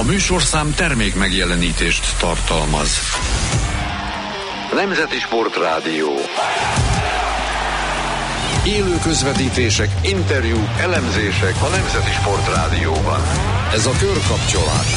műsorszám termék megjelenítést tartalmaz. Nemzeti Sportrádió. Élő közvetítések, interjúk, elemzések a Nemzeti Sportrádióban. Ez a Körkapcsolás.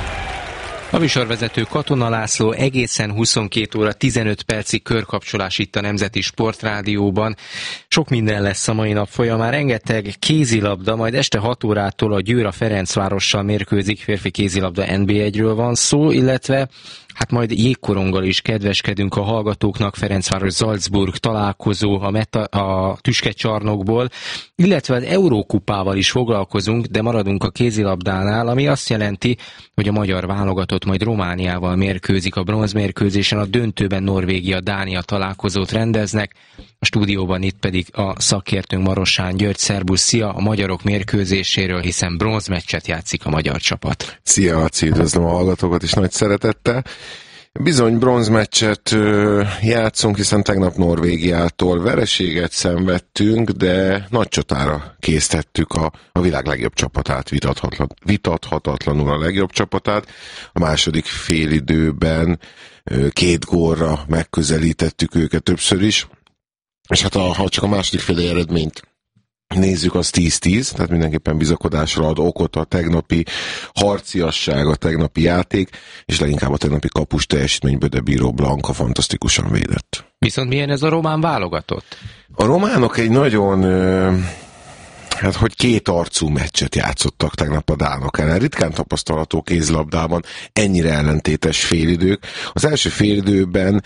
A műsorvezető Katona László, egészen 22 óra 15 percig körkapcsolás itt a Nemzeti Sportrádióban. Sok minden lesz a mai nap folyamán, rengeteg kézilabda, majd este 6 órától a Győr a Ferencvárossal mérkőzik, férfi kézilabda NB1-ről van szó, illetve hát majd jégkoronggal is kedveskedünk a hallgatóknak, Ferencváros-Salzburg találkozó a tüskecsarnokból, illetve az Eurókupával is foglalkozunk, de maradunk a kézilabdánál, ami azt jelenti, hogy a magyar válogatott majd Romániával mérkőzik a bronzmérkőzésen, a döntőben Norvégia-Dánia találkozót rendeznek, a stúdióban itt pedig a szakértőnk Marossán György. Szerbusz, szia, a magyarok mérkőzéséről, hiszen bronzmeccset játszik a magyar csapat. Szia, Laci, üdvözlöm a hallgatókat is nagy szeretettel. Bizony bronzmeccset játszunk, hiszen tegnap Norvégiától vereséget szenvedtünk, de nagy csatára késztettük a világ legjobb csapatát, vitathatatlanul a legjobb csapatát. A második félidőben 2 gólra megközelítettük őket többször is, és hát ha csak a második fél eredményt nézzük, az 10-10, tehát mindenképpen bizakodásra ad okot a tegnapi harciasság, a tegnapi játék, és leginkább a tegnapi kapus teljesítményből, de bíró Blanka fantasztikusan védett. Viszont milyen ez a román válogatott? A románok egy nagyon... Hát, hogy 2 arcú meccset játszottak tegnap a dánok ellen. Ritkán tapasztalható kézilabdában ennyire ellentétes félidők. Az első félidőben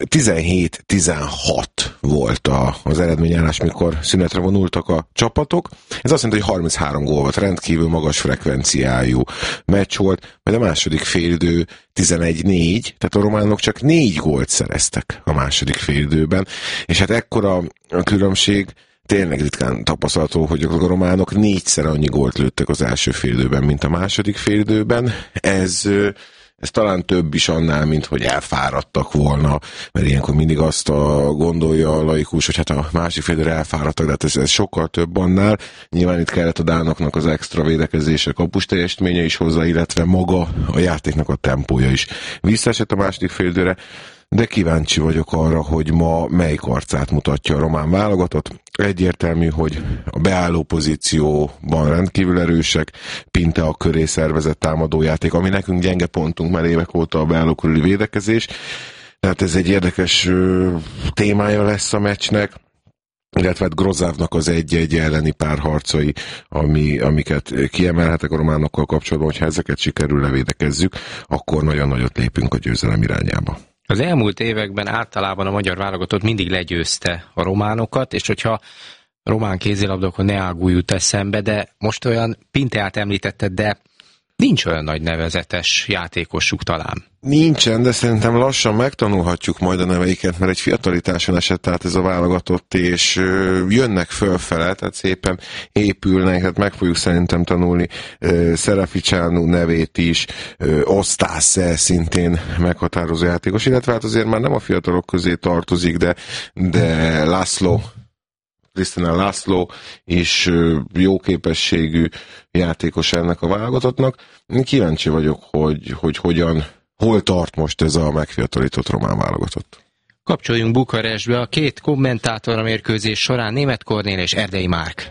17-16 volt az eredményállás, mikor szünetre vonultak a csapatok. Ez azt jelenti, hogy 33 gól volt, rendkívül magas frekvenciájú meccs volt, majd a második félidő 11-4, tehát a románok csak 4 gólt szereztek a második félidőben, és hát ekkora a különbség, tényleg ritkán tapasztalható, hogy a románok 4-szer annyi gólt lőttek az első félidőben, mint a második félidőben. Ez talán több is annál, mint hogy elfáradtak volna, mert ilyenkor mindig azt gondolja a laikus, hogy hát a másik félidőre elfáradtak, de hát ez sokkal több annál. Nyilván itt kellett a dánoknak az extra védekezése, kapus teljesítménye is hozzá, illetve maga a játéknak a tempója is visszaesett a második félidőre. De kíváncsi vagyok arra, hogy ma melyik arcát mutatja a román válogatott. Egyértelmű, hogy a beálló pozícióban rendkívül erősek, Pintea köré szervezett támadójáték, ami nekünk gyenge pontunk, mert évek óta a beálló körüli védekezés. Tehát ez egy érdekes témája lesz a meccsnek, illetve Grozávnak az 1-1 elleni párharcai, amiket kiemelhetek a románokkal kapcsolatban, hogyha ezeket sikerül levédekezzük, akkor nagyon nagyot lépünk a győzelem irányába. Az elmúlt években általában a magyar válogatott mindig legyőzte a románokat, és hogyha román kézilabdakon ne águlj jut eszembe, de most olyan Pinteát említetted, de nincs olyan nagy nevezetes játékosuk talán. Nincsen, de szerintem lassan megtanulhatjuk majd a neveiket, mert egy fiatalitáson esett át ez a válogatott, és jönnek fölfele, tehát szépen épülnek, hát meg fogjuk szerintem tanulni Sereficsánu nevét is, Osztásze szintén meghatározó játékos, illetve hát azért már nem a fiatalok közé tartozik, de Krisztina László is jó képességű játékos ennek a válogatottnak. Kíváncsi vagyok, hogy hol tart most ez a megfiatalított román válogatott. Kapcsoljunk Bukarestbe, a 2 kommentátor a mérkőzés során, Németh Kornél és Erdei Márk.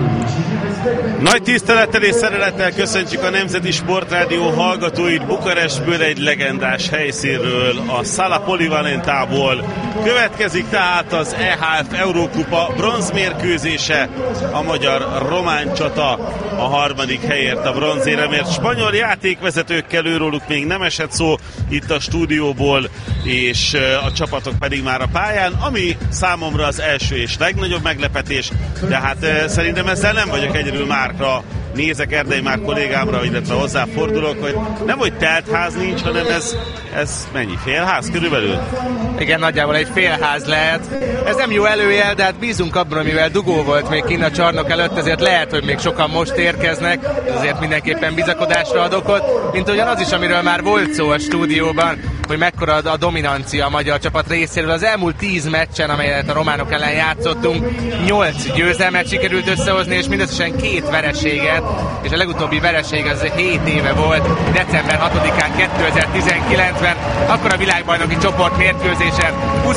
Nagy tisztelettel és szeretettel köszöntjük a Nemzeti Sportrádió hallgatóit Bukarestből, egy legendás helyszínről, a Sala Polivalentából. Következik tehát az EHF Eurókupa bronzmérkőzése, a magyar-román csata a 3. helyért a bronzéremért. Spanyol játékvezetőkkel őróluk még nem esett szó itt a stúdióból, és a csapatok pedig már a pályán, ami számomra az első és legnagyobb meglepetés, de hát szerintem ezzel nem vagyok egyedül, Márkra nézek, Erdei Márk kollégámra, illetve hozzá fordulok, hogy nem, hogy teltház nincs, hanem ez mennyi? Félház körülbelül? Igen, nagyjából egy félház lehet. Ez nem jó előjel, de hát bízunk abban, amivel dugó volt még kinn a csarnok előtt, ezért lehet, hogy még sokan most érkeznek, ezért mindenképpen bizakodásra ad okot, mint ugyan az is, amiről már volt szó a stúdióban, hogy mekkora a dominancia a magyar csapat részéről. Az elmúlt 10 meccsen, amelyet a románok ellen játszottunk, 8 győzelmet sikerült összehozni, és mindösszesen 2 vereséget, és a legutóbbi vereség az 7 éve volt, december 6-án 2019-ben, akkor a világbajnoki csoport mérkőzésen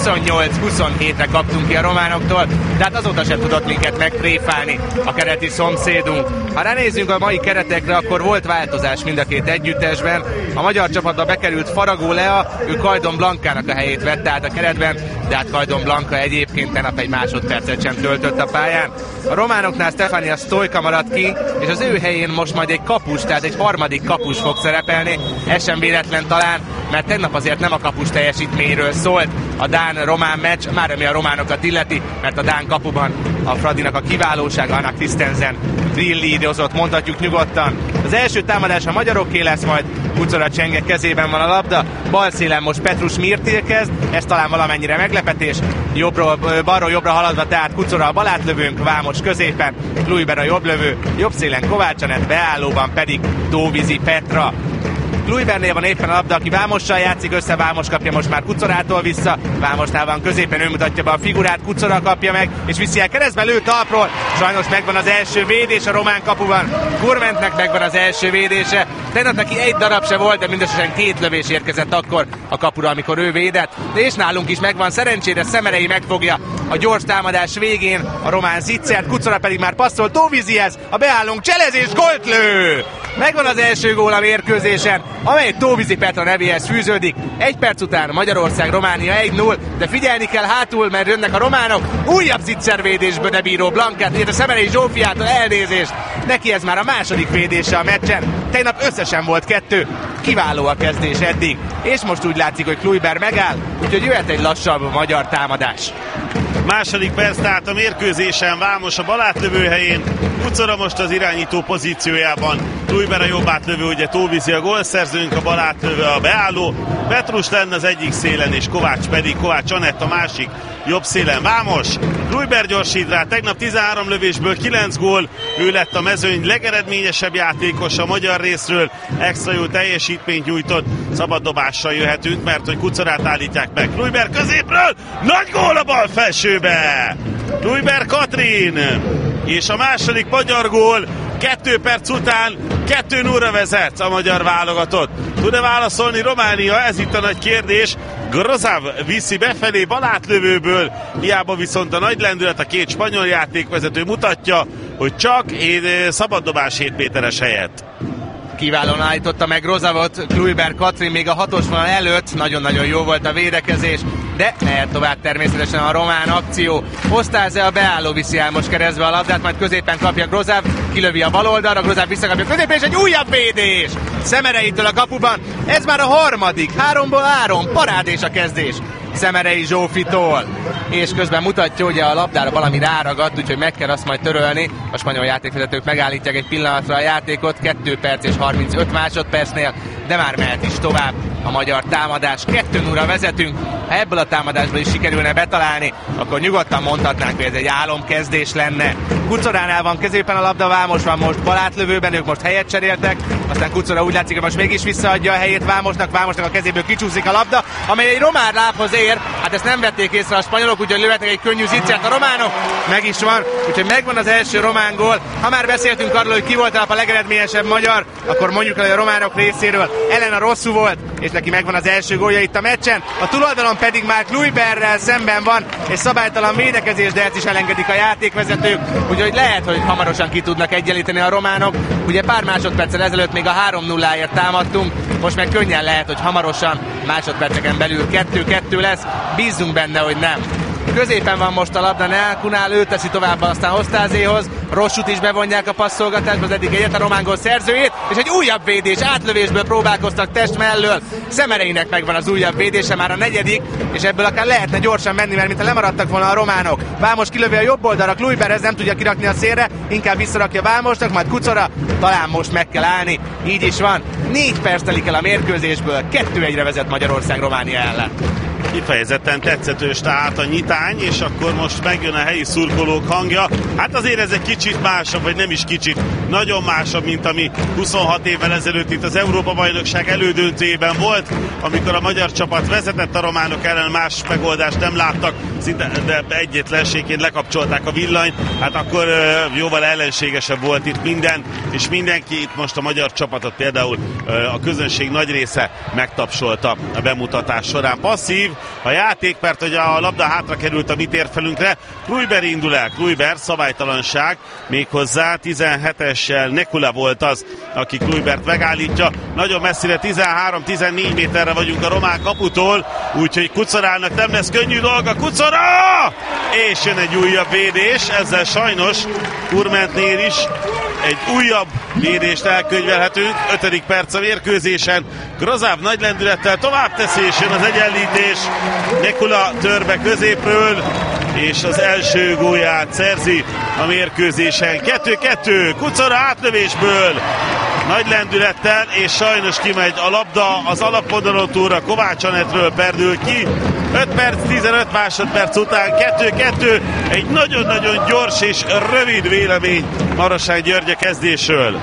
28-27-re kaptunk ki a románoktól, de hát azóta sem tudott minket megtréfálni a keleti szomszédunk. Ha ránézzünk a mai keretekre, akkor volt változás mind a két együttesben. A magyar csapatba bekerült Faragó Lea, ő Kajdon Blankának a helyét vette át a keretben, de hát Kajdon Blanka egyébként tegnap egy másodpercet sem töltött a pályán. A románoknál Stefania Stojka maradt ki, és az ő helyén most majd egy kapus, tehát egy harmadik kapus fog szerepelni. Ez sem véletlen talán, mert tegnap azért nem a kapus teljesítményről szólt a dán-román meccs, már ami a románokat illeti, mert a dán kapuban a Fradinak a kiválósága, Anna Christensen drillírozott, mondhatjuk nyugodtan. Az első támadás a magyaroké lesz, majd Kucora Csenge kezében van a labda, bal szélen most Petrus Mirtil kezd, ez talán valamennyire meglepetés, balról jobbra haladva tehát Kucora a balátlövőnk, Vámos középen, Kluiber a jobblövő, jobb szélen Kovács Anett, beállóban pedig Tóvizi Petra. Kluibernél van éppen a labda, aki Vámossal játszik össze, Vámos kapja most már Kucorától vissza, Vámosnál van középen, ő mutatja be a figurát, Kucora kapja meg, és viszi el keresztbe, lő talpról, sajnos megvan az első védés a román kapuban, Kurmentnek megvan az első védése, tegnap neki egy darab se volt, de mindösszesen 2 lövés érkezett akkor a kapura, amikor ő védett, de és nálunk is megvan, szerencsére Szemerei megfogja a gyors támadás végén a román zicsert, Kucora pedig már passzol Tóvizihez, a beállónk cselezés, gólt lő! Megvan az első gól a mérkőzésen, amely Tóvizi Petra nevéhez fűződik. 1 perc után Magyarország-Románia 1-0, de figyelni kell hátul, mert jönnek a románok. Újabb zicservédésből ne bíró Blankát, illetve Szemerei Zsófiától elnézést. Neki ez már a második védése a meccsen. Tegnap összesen volt 2. Kiváló a kezdés eddig. És most úgy látszik, hogy Kluiber megáll, úgyhogy jöhet egy lassabb magyar támadás. Második perc tehát a mérkőzésen, Vámos a balátlövő helyén, Kucora most az irányító pozíciójában, Kluiber a jobb átlövő, ugye Tóvizi a gólszerzőnk, a balátlövő a beálló, Petrus lenne az egyik szélen, és Kovács Anett a másik jobb szélen. Vámos, Kluiber gyorsít rá, tegnap 13 lövésből 9 gól, ő lett a mezőny legeredményesebb játékos a magyar részről, extra jó teljesítményt nyújtott, szabaddobással jöhetünk, mert hogy Kucorát állítják meg. Kluiber középről, nagy gól a bal felsőbe! Kluiber Katrin, és a második magyar gól 2 perc után 2-0-ra vezet a magyar válogatott. Tud-e válaszolni Románia? Ez itt a nagy kérdés. Grozav viszi befelé balátlövőből, hiába viszont a nagy lendület, a 2 spanyol játékvezető mutatja, hogy csak szabaddobás 7 méteres helyett. Kiválóan állította meg Grozavot Kluiber Katrin még a 6-os vonal előtt, nagyon-nagyon jó volt a védekezés, de mehet tovább természetesen a román akció. Osztáze a beálló viszi el most keresztbe a labdát, majd középen kapja Grozav, kilövi a bal oldalra, Grozav visszakapja középen, és egy újabb védés Szemereitől a kapuban. Ez már a harmadik, 3-ból 3, parádés a kezdés Szemerei Zsófitól, és közben mutatja, hogy a labdára valami ráragadt, úgyhogy meg kell azt majd törölni. A spanyol játékvezetők megállítják egy pillanatra a játékot, 2 perc és 35 másodpercnél, de már mehet is tovább a magyar támadás. 2-0-ra vezetünk, ha ebből a támadásból is sikerülne betalálni, akkor nyugodtan mondhatnánk, hogy ez egy álomkezdés lenne. Kucoránál van középen a labda, Vámos van most balátlövőben, ők most helyet cseréltek, aztán Kucora úgy látszik, hogy most mégis visszaadja a helyét Vámosnak a kezéből kicsúszik a labda, amely egy román lábhoz ér, hát ezt nem vették észre a spanyolok, úgyhogy lőhetnek egy könnyű zicsert a románok, meg is van, úgyhogy megvan az első román gól. Ha már beszéltünk arról, hogy ki volt a legeredményesebb magyar, akkor mondjuk el, hogy a románok részéről Elena Rosszú volt, és neki megvan az első gólja itt a meccsen. A túloldalon pedig már Kluiberrel szemben van, és szabálytalan védekezés, de ezt is elengedik a játékvezetők, úgyhogy lehet, hogy hamarosan ki tudnak egyenlíteni a románok. Ugye pár másodperccel ezelőtt még a 3-0-ért támadtunk, most meg könnyen lehet, hogy hamarosan másodperceken belül 2-2 lesz, bízzunk benne, hogy nem. Középen van most a labda Nealkunál, ő teszi tovább aztán Osztázéhoz, Rossut is bevonják a passzolgatásba, az eddig egyetlen román gól szerzőjét, és egy újabb védés, átlövésből próbálkoztak test mellől, Szemereinek megvan az újabb védése, már a 4., és ebből akár lehetne gyorsan menni, mert mintha lemaradtak volna a románok. Vámos kilövi a jobb oldalra, Kluiberhez nem tudja kirakni a szélre, inkább visszarakja Vámosnak, majd Kucora, talán most meg kell állni, így is van. 4 perc telik el a mérkőzésből, 2-1-re vezet Magyarország Románia ellen. kifejezetten tetszetős tehát a nyitány, és akkor most megjön a helyi szurkolók hangja. Hát azért ez egy kicsit másabb, vagy nem is kicsit, nagyon másabb, mint ami 26 évvel ezelőtt itt az Európa-bajnokság elődöntőjében volt, amikor a magyar csapat vezetett, a románok ellen más megoldást nem láttak, szinte de egyetlenségként lekapcsolták a villanyt, hát akkor jóval ellenségesebb volt itt minden, és mindenki itt most a magyar csapatot például a közönség nagy része megtapsolta a bemutatás során. Passzív a játék, mert hogy a labda hátra került a mi térfelünkre. Kluiber indul el, Kluiber, szabálytalanság, méghozzá 17-essel Nekula volt az, aki Kluibert megállítja. Nagyon messzire, 13-14 méterre vagyunk a román kaputól, úgyhogy Kucorának nem lesz könnyű dolga. Kucora! És jön egy újabb védés, ezzel sajnos Kurmentnél is egy újabb védést elkönyvelhetünk. 5. perc a mérkőzésen. Grozáv nagy lendülettel tovább teszi, és jön az egyenlítés. Nekula törbe középről, és az első gólját szerzi a mérkőzésen. 2-2, Kucora átlövésből, nagy lendülettel, és sajnos kimegy a labda az alapvonalon túlra, Kovács Anetről perdül ki. 5 perc, 15 másodperc után 2-2, egy nagyon-nagyon gyors és rövid vélemény Marosán György a kezdésről.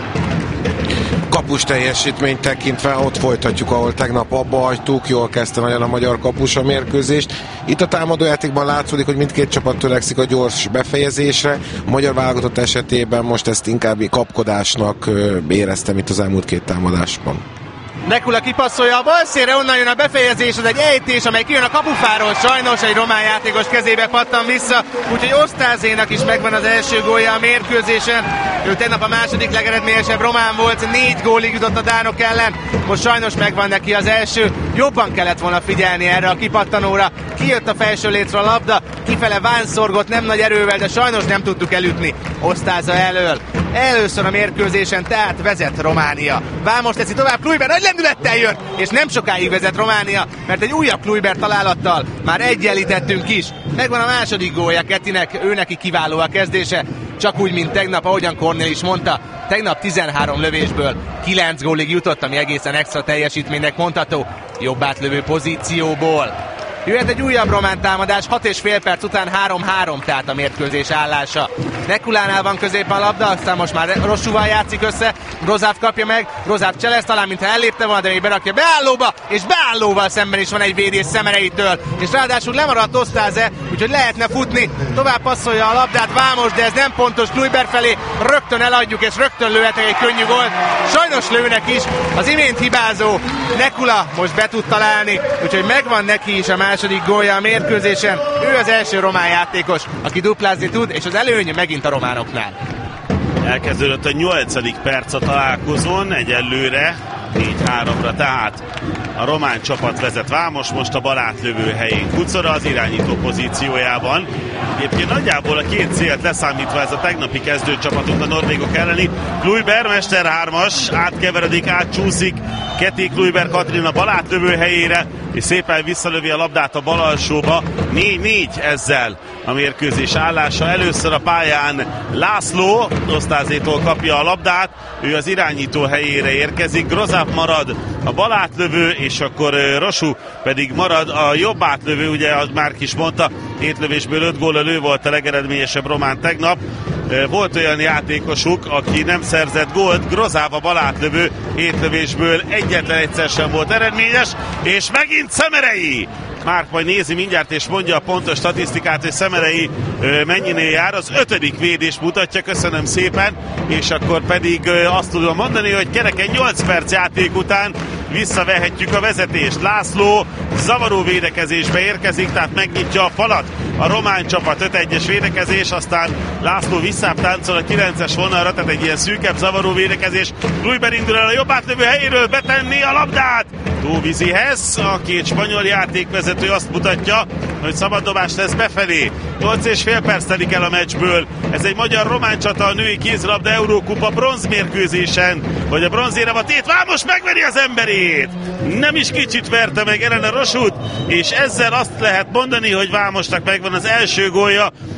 Kapus teljesítményt tekintve ott folytatjuk, ahol tegnap abba hagytuk, jól kezdte nagyon a magyar kapus a mérkőzést. Itt a támadójátékban látszódik, hogy mindkét csapat törekszik a gyors befejezésre. A magyar válogatott esetében most ezt inkább kapkodásnak éreztem itt az elmúlt két támadásban. Nekula kipasszolja a balszélre, onnan jön a befejezés, az egy ejtés, amely kijön a kapufáról, sajnos egy román játékos kezébe pattan vissza, úgyhogy Osztázénak is megvan az első gólja a mérkőzésen. Ő tegnap a második legeredményesebb román volt, 4 gólig jutott a dánok ellen, most sajnos megvan neki az első, jobban kellett volna figyelni erre a kipattanóra. Kijött a felső lécre a labda, kifele vánszorgott nem nagy erővel, de sajnos nem tudtuk elütni Osztáza elől. Először a mérkőzésen tehát vezet Románia. Vámos teszi tovább, Kluiber nagy lendülettel jön, és nem sokáig vezet Románia, mert egy újabb Kluiber találattal már egyenlítettünk is. Megvan a második gólja Ketinek, ő neki kiváló a kezdése, csak úgy, mint tegnap, ahogyan Kornél is mondta, tegnap 13 lövésből 9 gólig jutott, ami egészen extra teljesítménynek mondható, jobb átlövő pozícióból. Jöhet egy újabb román támadás, 6,5 perc után 3-3, tehát a mérkőzés állása. Nekulánál van középen a labda, aztán most már Rossúval játszik össze, Grozáv kapja meg, Grozáv cselez, talán mintha ellépte volna, de még berakja beállóba, és beállóval szemben is van egy védés Szemereitől, és ráadásul lemaradt Osztáze, úgyhogy lehetne futni, tovább passzolja a labdát Vámos, de ez nem pontos Kluiber felé, rögtön eladjuk, és rögtön lőhetnek egy könnyű gólt. Sajnos lőnek is, az imént hibázó Nekula most be tud találni, úgyhogy megvan neki is a második gólja a mérkőzésen. Ő az első román játékos, aki duplázni tud, és az előny megint a románoknál. Elkezdődött a 8. perc a találkozón, egyelőre 4-3-ra, tehát a román csapat vezet. Vámos most a bal átlövő helyén, Kucora az irányító pozíciójában. Egyébként nagyjából a két célt leszámítva ez a tegnapi kezdőcsapatunk a norvégok elleni. Kluiber, Mester 3-as, átkeveredik, átcsúszik Keti, Kluiber Katrin a bal átlövő helyére, és szépen visszalövi a labdát a bal alsóba. 4-4 ezzel a mérkőzés állása. Először a pályán László Osztázétól kapja a labdát, ő az irányító helyére érkezik, Grozáv marad a bal átlövő, és akkor Rosu pedig marad a jobb átlövő, ugye Márk is mondta, 7 lövésből 5 góllal ő volt a legeredményesebb román tegnap. Volt olyan játékosuk, aki nem szerzett gólt, Grozáv a bal átlövő, 7 lövésből egyetlen egyszer sem volt eredményes, és megint Szemerei! Márk majd nézi mindjárt és mondja a pontos statisztikát, hogy Szemerei mennyinél jár. Az 5. védést mutatja, köszönöm szépen, és akkor pedig azt tudom mondani, hogy kereken 8 perc játék után visszavehetjük a vezetést. László zavaró védekezésbe érkezik, tehát megnyitja a falat a román csapat. 5-1-es védekezés, aztán László visszább táncol a 9-es vonalra, tehát egy ilyen szűkebb zavaró védekezés. Kluiber indul el a jobb átlövő helyéről betenni a labdát Tóvizihez. A két spanyol játékvezető azt mutatja, hogy szabaddobás lesz befelé. 8,5 perc telik el a meccsből. Ez egy magyar-román csata a női kézilabda Eurókupa bronzmérkőzésen, hogy a bronzérem a tét. Vámos megveri az emberét! Nem is kicsit verte meg Elena Rosut, és ezzel azt lehet mondani, hogy Vámosnak megvan az első gólja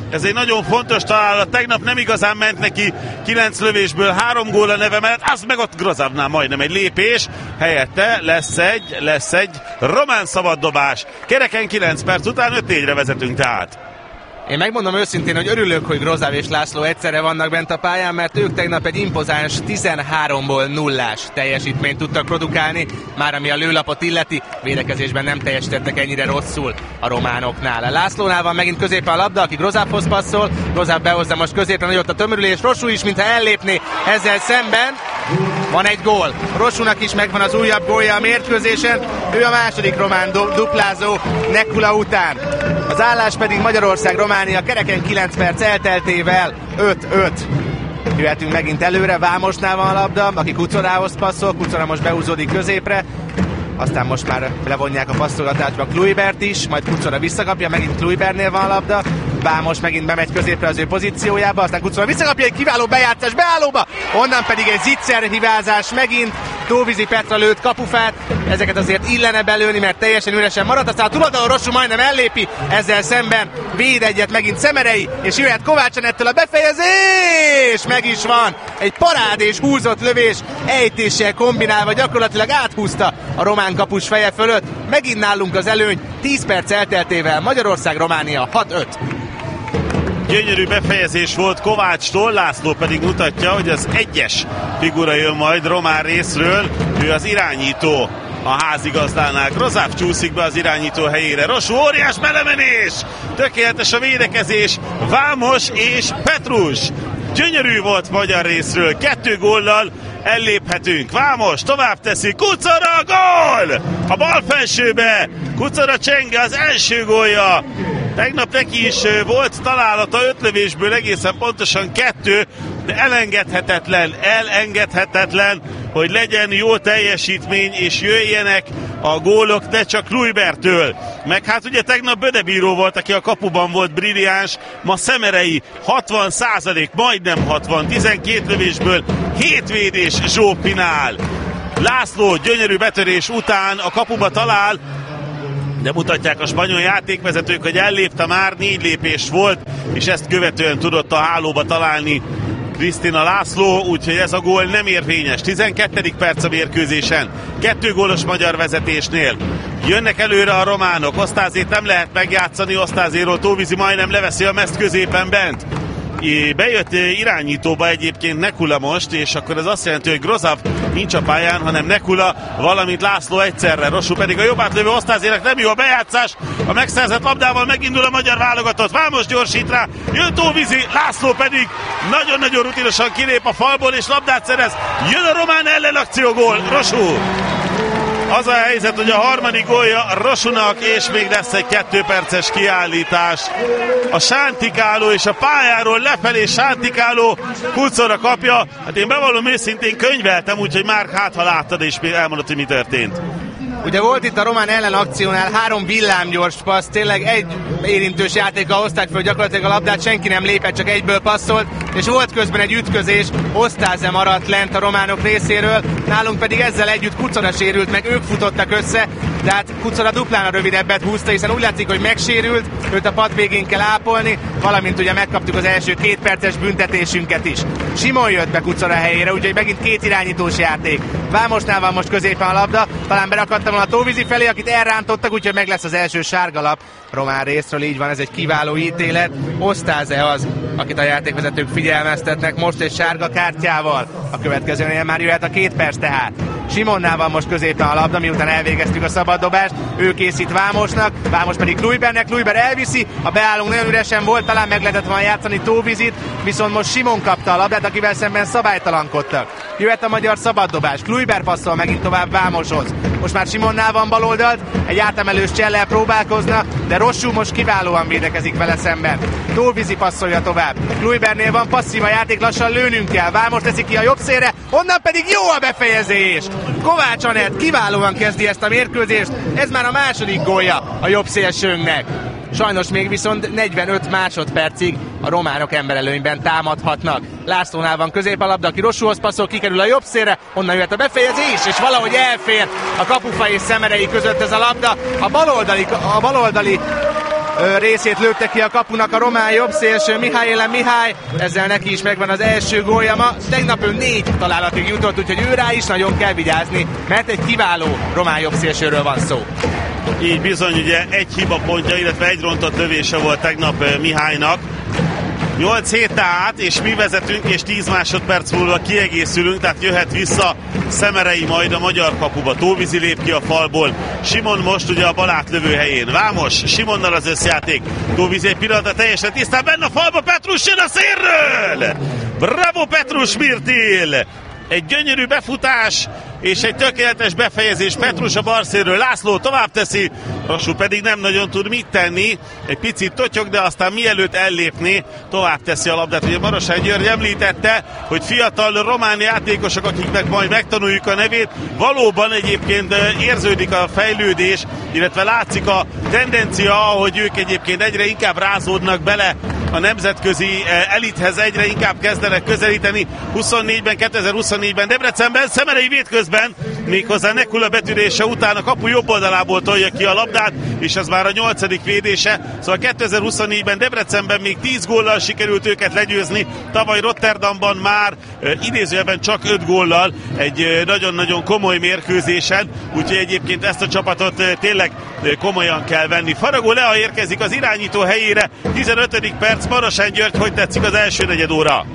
Ez egy nagyon fontos találat. Tegnap nem igazán ment neki, 9 lövésből 3 gól a neve mellett, az meg ott Grozavnál majdnem egy lépés. Helyette lesz egy román szabaddobás. Kereken 9 perc után 5-4-re vezetünk tehát. Én megmondom őszintén, hogy örülök, hogy Grozav és László egyszerre vannak bent a pályán, mert ők tegnap egy impozáns 13-ból 0-ás teljesítményt tudtak produkálni, már ami a lőlapot illeti, védekezésben nem teljesítettek ennyire rosszul a románoknál. A Lászlónál van megint középen a labda, aki Grozavhoz passzol, Grozav behozza most középre nagyot a tömörülés, Rosu is, mintha ellépné ezzel szemben. Van egy gól. Rosunak is megvan az újabb gólja a mérkőzésen, ő a második román duplázó Nekula után. Az állás pedig Magyarország-Románia kereken 9 perc elteltével 5-5. Jöhetünk megint előre, Vámosnál van a labda, aki Kucorához passzol, Kucora most behúzódik középre, aztán most már levonják a passzolgatásba Kluibert is, majd Kucora visszakapja, megint Kluibernél van a labda, Vámos megint bemegy középre az ő pozíciójába, aztán Kucora visszakapja, egy kiváló bejátszás beállóba, onnan pedig egy zicser hibázás megint, Tóvizi Petra lőtt kapufát, ezeket azért illene belőni, mert teljesen üresen maradt, aztán a tulajdonul Rosu majdnem ellépi, ezzel szemben véd egyet megint Szemerei, és jöhet Kovács Anettől a befejezés, meg is van, egy parádés húzott lövés, ejtéssel kombinálva gyakorlatilag áthúzta a román kapus feje fölött, megint nálunk az előny, 10 perc elteltével Magyarország-Románia 6-5. Gyönyörű befejezés volt Kovácstól, László pedig mutatja, hogy az egyes figura jön majd román részről, ő az irányító a házigazdánál. Grozav csúszik be az irányító helyére. Rosu, óriás belemenés! Tökéletes a védekezés, Vámos és Petrus. Gyönyörű volt magyar részről, 2 góllal elléphetünk. Vámos tovább teszi, Kucora, gól! A bal felsőbe, Kucora csenge, az első gólja. Tegnap neki is volt találata, 5 lövésből egészen pontosan 2, de elengedhetetlen, hogy legyen jó teljesítmény, és jöjjenek a gólok, ne csak Kluibertől. Meg hát ugye tegnap Bödebíró volt, aki a kapuban volt brilliáns, ma Szemerei 60%, majdnem 60, 12 lövésből 7 védés Zsópinál. László gyönyörű betörés után a kapuba talál, de mutatják a spanyol játékvezetők, hogy ellépte már, 4 lépés volt, és ezt követően tudott a hálóba találni Krisztina László, úgyhogy ez a gól nem érvényes. 12. perc a mérkőzésen, 2 gólos magyar vezetésnél. Jönnek előre a románok, Osztázét nem lehet megjátszani, Osztázéról Tóvizi majdnem leveszi a mezt középen bent. Bejött irányítóba egyébként Nekula most, és akkor ez azt jelenti, hogy Grozav nincs a pályán, hanem Nekula, valamint László egyszerre. Rosu pedig a jobb átlövő Osztázének nem jó a bejátszás, a megszerzett labdával megindul a magyar válogatott, Vámos gyorsít rá, jön Tóvizi, László pedig nagyon-nagyon rutinosan kilép a falból és labdát szerez, jön a román ellenakció, gól, Rosu! Az a helyzet, hogy a harmadik gólja Rosunak, és még lesz egy 2 perces kiállítás. A sántikáló és a pályáról lefelé sántikáló Kucora kapja. Hát én bevallom őszintén, könyveltem, úgyhogy már ha láttad és elmondod, hogy mi történt. Ugye volt itt a román ellenakciónál 3 villámgyors passz, tényleg egy érintős játékkal hozták föl gyakorlatilag a labdát, senki nem lépett, csak egyből passzolt, és volt közben egy ütközés, Osztáze maradt lent a románok részéről, nálunk pedig ezzel együtt Kucora sérült, meg ők futottak össze, de hát Kucora duplán a rövidebbet húzta, hiszen úgy látszik, hogy megsérült, őt a pad végén kell ápolni, valamint ugye megkaptuk az első 2 perces büntetésünket is. Simon jött be Kucora helyére, úgyhogy megint 2 irányítós játék. Vámosnál van most középen a labda, talán berakadtam a Tóvizi felé, akit elrántottak, úgyhogy meg lesz az első sárgalap román részről, így van, ez egy kiváló ítélet. Osztáze az, akit a játékvezetők figyelmeztetnek most egy sárga kártyával. A következőnél már jöhet a 2 perc tehát. Simonnál van most középen a labda, miután elvégeztük a szabaddobást, ő készít Vámosnak, Vámos pedig Kluibernek, Kluiber elviszi, a beállónk nagyon üresen volt, talán meg lehetett volna játszani Tóvizit, viszont most Simon kapta a labdát, akivel szemben szabálytalankodtak. Jöhet a magyar szabaddobás, Kluiber passzol megint tovább Vámoshoz. Most már Simonnál van baloldalt, egy átemelős csellel próbálkozna, de Rosu most kiválóan védekezik vele szemben. Tóvizi passzolja tovább. Kluibernél van passzív a játék, lassan lőnünk kell. Vámos teszi ki a jobb szélre, onnan pedig jó a befejezés. Kovács Anett kiválóan kezdi ezt a mérkőzést, ez már a második gólja a jobb szélsőnknek. Sajnos még viszont 45 másodpercig a románok emberelőnyben támadhatnak. Lászlónál van közép a labda, aki Rosuhoz passzol, kikerül a jobb szélre, onnan jöhet a befejezés, és valahogy elfér a kapufa és Szemerei között ez a labda. A baloldali részét lőtte ki a kapunak a román jobbszélső Mihály, ezzel neki is megvan az első gólja ma. Tegnap ő 4 találatig jutott, úgyhogy ő rá is nagyon kell vigyázni, mert egy kiváló román jobbszélsőről van szó. Így bizony, ugye egy hiba pontja, illetve egy rontott lövése volt tegnap Mihálynak. 8 hét át, és mi vezetünk, és 10 másodperc múlva kiegészülünk, tehát jöhet vissza Szemerei majd a magyar kapuba. Tóvízi lép ki a falból, Simon most ugye a bal átlövő helyén. Vámos, Simonnal az összjáték. Tóvízi egy pillanatra teljesen tisztán benne a falba, Petrus jön a szélről! Bravo Petrus Mirtil! Egy gyönyörű befutás, és egy tökéletes befejezés Petrus a balszélről. László tovább teszi, Rossú pedig nem nagyon tud mit tenni. Egy picit totyog, de aztán mielőtt ellépni, tovább teszi a labdát. Ugye Marosán György említette, hogy fiatal román játékosok, akiknek majd megtanuljuk a nevét. Valóban egyébként érződik a fejlődés, illetve látszik a tendencia, hogy ők egyébként egyre inkább rázódnak bele a nemzetközi elithez, egyre inkább kezdenek közelíteni. 2024-ben Debrecenben Szemerei vétközben, méghozzá Nekula betűrése után a kapu jobb oldalából tolja ki a labdát, és ez már a 8. védése. Szóval 2024-ben Debrecenben még 10 góllal sikerült őket legyőzni, tavaly Rotterdamban már idézőjelben csak 5 góllal egy nagyon-nagyon komoly mérkőzésen, úgyhogy egyébként ezt a csapatot tényleg komolyan kell venni. Faragó Lea érkezik az irányító helyére, 15. perc, Marosán György, hogy tetszik az első negyed óra?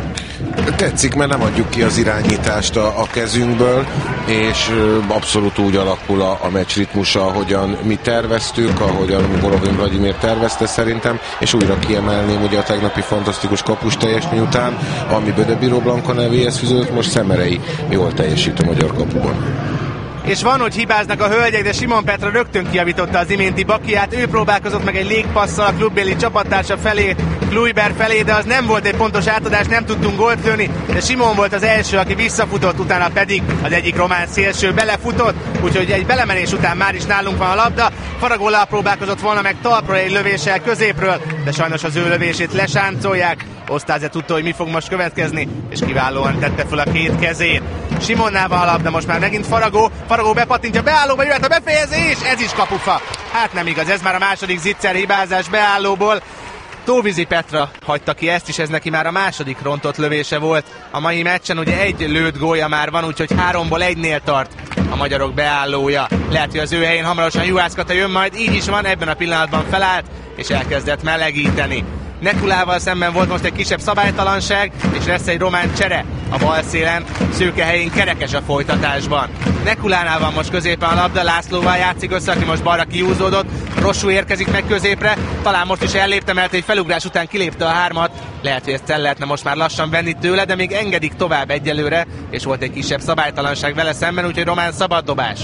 Tetszik, mert nem adjuk ki az irányítást a kezünkből, és abszolút úgy alakul a meccs ritmusa, ahogyan mi terveztük, ahogyan Golovin Vladimir tervezte szerintem, és újra kiemelném ugye a tegnapi fantasztikus kapus teljesítmény után, ami Bödebíró Blanka nevéhez fűződött, most Szemerei jól teljesít a magyar kapuban. És van, hogy hibáznak a hölgyek, de Simon Petra rögtön kijavította az iménti bakiát. Ő próbálkozott meg egy légpasszal a klubbéli csapattársa felé, Kluiber felé, de az nem volt egy pontos átadás, nem tudtunk gólt lőni, de Simon volt az első, aki visszafutott, utána pedig az egyik román szélső belefutott, úgyhogy egy belemenés után már is nálunk van a labda. Faragó Lea próbálkozott volna meg talpra egy lövéssel középről, de sajnos az ő lövését lesáncolják. Osztáze tudta, hogy mi fog most következni, és kiválóan tette fel a két kezét. Simonnál van a labda, most már megint Faragó bepattintja, beállóba jöhet a befejezés, ez is kapufa. Hát nem igaz, ez már a második zicser hibázás beállóból. Tóvízi Petra hagyta ki ezt is, ez neki már a második rontott lövése volt a mai meccsen, ugye egy lőtt gólja már van, úgyhogy 3-ból 1-nél tart a magyarok beállója. Lehet, hogy az ő helyén hamarosan Juhász Kata jön majd, így is van, ebben a pillanatban felállt, és elkezdett melegíteni. Nekulával szemben volt most egy kisebb szabálytalanság, és lesz egy román csere a bal szélen, Szőkehelyén Kerekes a folytatásban. Nekulánál van most középen a labda, Lászlóval játszik össze, aki most balra kiúzódott, Rossú érkezik meg középre, talán most is ellépte, mert egy felugrás után kilépte a 3-at, lehet, hogy ezt el lehetne most már lassan venni tőle, de még engedik tovább egyelőre, és volt egy kisebb szabálytalanság vele szemben, úgyhogy román szabaddobás.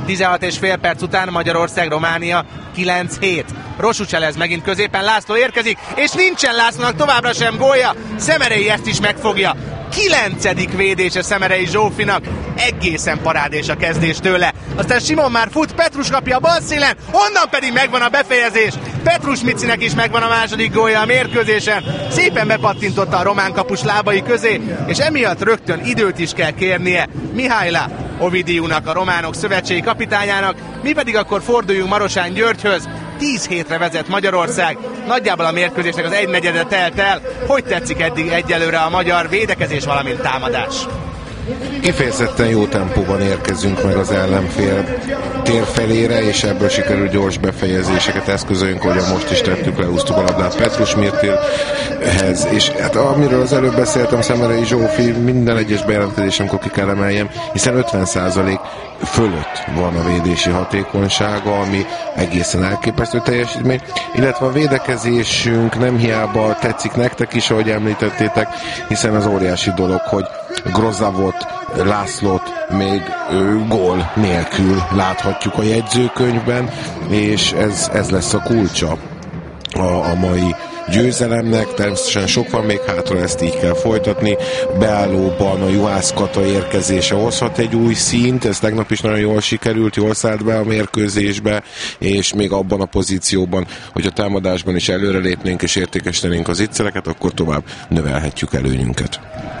16,5 perc után Magyarország-Románia 9-7. Rossú cselez megint középen, László érkezik, és nincsen Lászlónak továbbra sem gólja. Szemerei ezt is megfogja. 9. védése Szemerei Zsófinak. Egészen parádés a kezdés tőle. Aztán Simon már fut, Petrus kapja a bal szélen, onnan pedig megvan a befejezés. Petrus Micinek is megvan a második gólja a mérkőzésen. Szépen bepattintotta a román kapus lábai közé, és emiatt rögtön időt is kell kérnie Mihály Ovidiunak, a románok szövetségi kapitányának. Mi pedig akkor forduljunk Marosán Györgyhöz. 10 hétre vezet Magyarország, nagyjából a mérkőzésnek az 1/4 telt el. Hogy tetszik eddig egyelőre a magyar védekezés, valamint támadás? Kifejezetten jó tempóban érkezünk meg az ellenfél tér felére, és ebből sikerül gyors befejezéseket eszközöljünk, ahogyan most is tettük, leúztuk a labdát Petrus Mirtilhez, és hát amiről az előbb beszéltem, Szemerei Zsófi minden egyes bejelentkezésemkor ki kell emeljem, hiszen 50% fölött van a védési hatékonysága, ami egészen elképesztő teljesítmény, illetve a védekezésünk nem hiába tetszik nektek is, ahogy említettétek, hiszen az óriási dolog, hogy Grozavot, Lászlót még gól nélkül láthatjuk a jegyzőkönyvben, és ez lesz a kulcsa a mai győzelemnek. Természetesen sok van még hátra, ezt így kell folytatni. Beállóban a Juhász Kata érkezése hozhat egy új színt, ez tegnap is nagyon jól sikerült, jól szállt be a mérkőzésbe, és még abban a pozícióban, hogy a támadásban is előrelépnénk és értékesítenénk az ittszereket, akkor tovább növelhetjük előnyünket.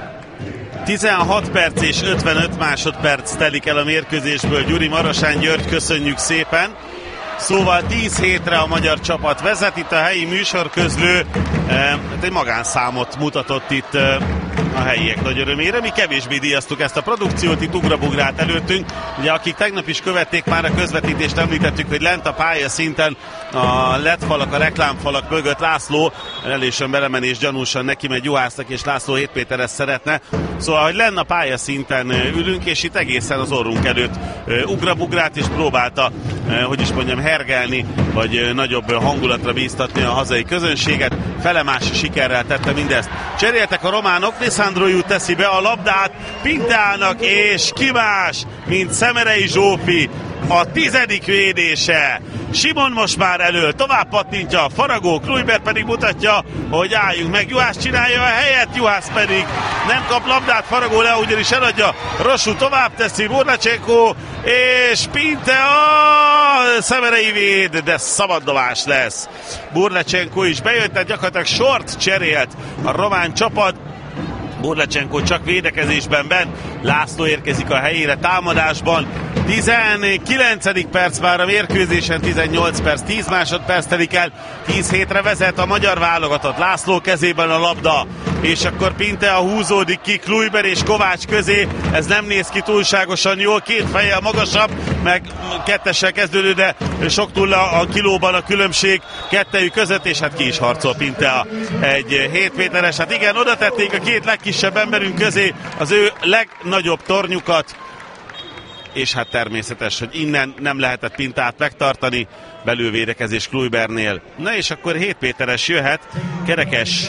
16 perc és 55 másodperc telik el a mérkőzésből. Gyuri, Marosán György, köszönjük szépen. Szóval 10-7-re a magyar csapat vezet. Itt a helyi műsorközlő egy magánszámot mutatott itt a helyiek nagy örömére. Mi kevésbé díjaztuk ezt a produkciót, itt ugrabugrát előttünk. Ugye akik tegnap is követték már a közvetítést, említettük, hogy lent a pályaszinten a LED-falak, a reklámfalak mögött László elősen belemenés gyanúsan neki megy juhásznak, és László 7 Péteres szeretne. Szóval, hogy lenne a pályaszinten ülünk, és itt egészen az orrunk előtt ugrabugrát, és próbálta, hogy is mondjam, hergelni, vagy nagyobb hangulatra bíztatni a hazai közönséget. Felemás sikerrel tette mindezt. Cseréltek a románok, Lisandroiu teszi be a labdát Pintának, és ki más, mint Szemerei Zsófi, a 10. védése. Simon most már elől, tovább pattintja a Faragó, Kluiber pedig mutatja, hogy álljunk meg. Juhász csinálja a helyet, Juhász pedig nem kap labdát, Faragó le, ugyanis eladja. Rossú tovább teszi, Burlacsenko, és Pintea, Szemerei véd, de szabaddobás lesz. Burlacsenko is bejött, tehát gyakorlatilag sort cserélt a román csapat. Burlacsenko csak védekezésben bent, László érkezik a helyére támadásban. 19. perc már a mérkőzésen, 18 perc, 10 másodperc telik el, 10-7-re vezet a magyar válogatott. László kezében a labda, és akkor Pintea húzódik ki Kluiber és Kovács közé, ez nem néz ki túlságosan jól, két fejjel magasabb, meg kettessel kezdődő, de sok nulla a kilóban a különbség kettejük között, és hát ki is harcol Pintea. Egy 7 Péteres, hát igen, oda tették a két legkisebb emberünk közé az ő legnagyobb tornyukat, és hát természetes, hogy innen nem lehetett Pintát megtartani, belülvédekezés Kluibernél. Na és akkor 7 Péteres jöhet, Kerekes,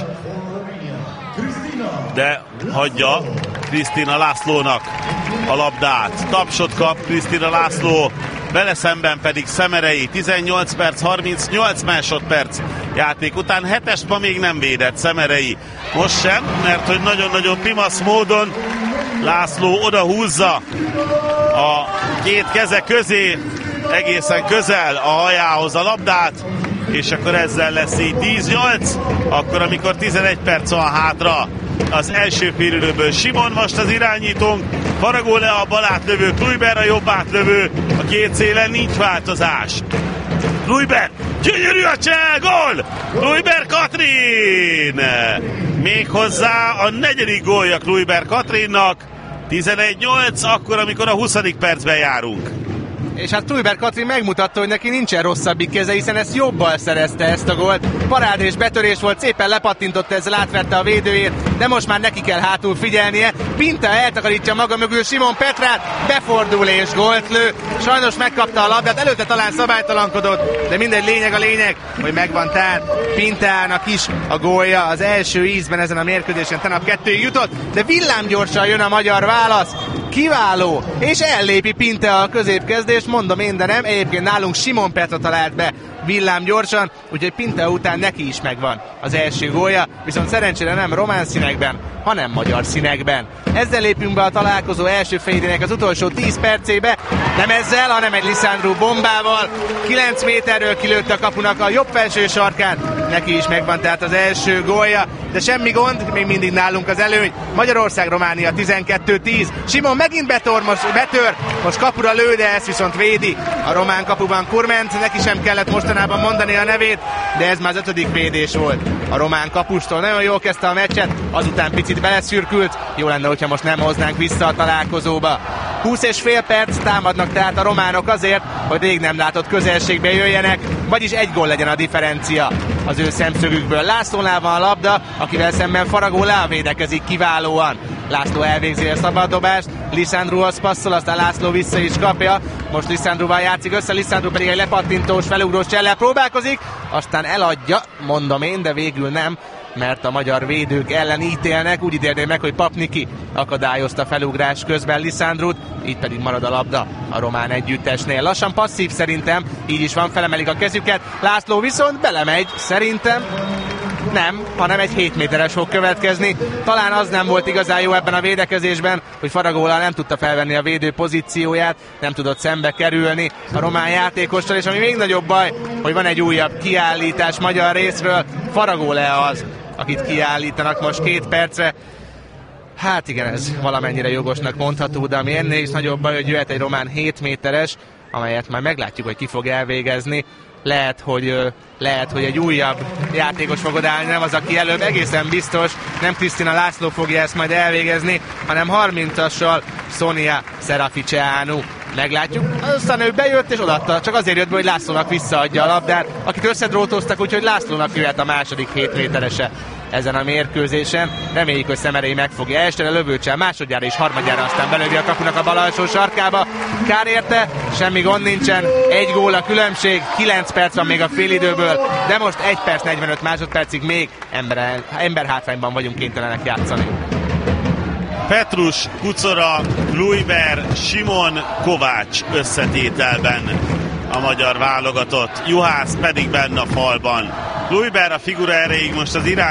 de hagyja Krisztina Lászlónak a labdát. Tapsot kap Krisztina László, vele szemben pedig Szemerei. 18 perc, 38 másodperc játék után. 7-est ma még nem védett Szemerei. Most sem, mert hogy nagyon-nagyon pimasz módon László oda húzza a két keze közé, egészen közel a hajához a labdát, és akkor ezzel lesz így 10-8, akkor amikor 11 perc van hátra az első félidőből. Simon most az irányítónk, Faragó le a bal átlövő, Kluiber a jobb átlövő, a két szélen nincs változás. Kluiber, gyönyörű a cseh, gól! Kluiber Katrin! Méghozzá a 4. gólja Kluiber Katrinnak, 11-8, akkor amikor a 20. percben járunk. És hát Kluiber Katrin megmutatta, hogy neki nincsen rosszabbik keze, hiszen ezt jobbal szerezte ezt a gólt. Parádés betörés volt, szépen lepattintott, ezzel átverte a védőjét, de most már neki kell hátul figyelnie. Pinta eltakarítja maga mögül Simon Petrát, befordul és gólt lő. Sajnos megkapta a labdát, előtte talán szabálytalankodott, de mindegy, lényeg a lényeg, hogy megvan tehát Pintának is a gólja az első ízben ezen a mérkőzésen. Tegnap 2-ig jutott, de villámgyorsan jön a magyar válasz. Kiváló, és ellépi Pintea a középkezdést, mondom én, de nem. Egyébként nálunk Simon Petra talált be villámgyorsan, úgyhogy Pintea után neki is megvan az első gólja, viszont szerencsére nem román színekben, hanem magyar színekben. Ezzel lépünk be a találkozó első félidőnek az utolsó 10 percébe, nem ezzel, hanem egy Lisandro bombával. 9 méterről kilőtt a kapunak a jobb felső sarkán, neki is megvan tehát az első gólja, de semmi gond, még mindig nálunk az előny. Magyarország-Románia 12-10. Simon megint betör, most kapura lő, de ezt viszont védi a román kapuban Kurment, neki sem kellett mostanában mondani a nevét, de ez már az 5. védés volt a román kapustól. Nagyon jól kezdte a meccset, azután picit beleszürkült, jó lenne, hogyha most nem hoznánk vissza a találkozóba. 20,5 perc támadnak tehát a románok azért, hogy rég nem látott közelségbe jöjjenek, vagyis egy gól legyen a differencia az ő szemszögükből. Lászlónál van a labda, akivel szemben Faragó levédekezik kiválóan. László elvégzi a szabaddobást, Lisandrohoz passzol, aztán László vissza is kapja. Most Lisandroval játszik össze, Lisandro pedig egy lepattintós, felugrós csellel próbálkozik, aztán eladja, mondom én, de végül nem, mert a magyar védők ellen ítélnek, úgy ítélték meg, hogy Papniki akadályozta felugrás közben Lisandrot, így pedig marad a labda a román együttesnél. Lassan passzív szerintem, így is van, felemelik a kezüket, László viszont belemegy, szerintem nem, hanem egy 7 méteres fog következni. Talán az nem volt igazán jó ebben a védekezésben, hogy Faragóval nem tudta felvenni a védő pozícióját, nem tudott szembe kerülni a román játékossal, és ami még nagyobb baj, hogy van egy újabb kiállítás magyar részről, Faragó le az, akit kiállítanak most 2 percre. Hát igen, ez valamennyire jogosnak mondható, de ami ennél is nagyobb baj, hogy jöhet egy román 7 méteres, amelyet már meglátjuk, hogy ki fog elvégezni. Lehet, hogy egy újabb játékos fog odállni, nem az, aki előbb, egészen biztos, nem Krisztina László fogja ezt majd elvégezni, hanem 30-assal Sonia Seraficeanu. Meglátjuk, aztán ő bejött és odaadta, csak azért jött be, hogy Lászlónak visszaadja a labdát, akit összedrótoztak, úgyhogy Lászlónak jöhet a második 7 méterese ezen a mérkőzésen. Reméljük, hogy Szemerei meg fogja esni, a Lövőcsel másodjára és harmadjára aztán belövi a kapunak a bal alsó sarkába. Kár érte, semmi gond nincsen, 1 gól a különbség, 9 perc van még a félidőből, de most 1 perc 45 másodpercig még emberhátrányban vagyunk kénytelenek játszani. Petrus, Kucora, Kluiber, Simon, Kovács összetételben a magyar válogatott, Juhász pedig benne a falban. Kluiber a figura erejéig most az irány